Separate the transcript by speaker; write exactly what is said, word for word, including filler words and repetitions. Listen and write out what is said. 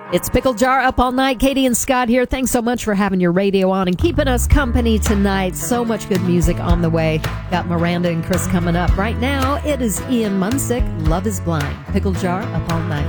Speaker 1: It's Pickle Jar Up All Night. Katie and Scott here. Thanks so much for having your radio on and keeping us company tonight. So much good music on the way. Got Miranda and Chris coming up. Right now, it is Ian Munsick. Love is Blind. Pickle Jar Up All Night.